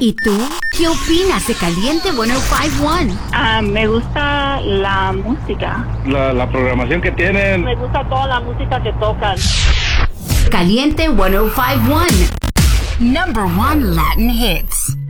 ¿Y tú? ¿Qué opinas de Caliente 105.1? Me gusta la música. La programación que tienen. Me gusta toda la música que tocan. Caliente 105.1. Number 1 Latin hits.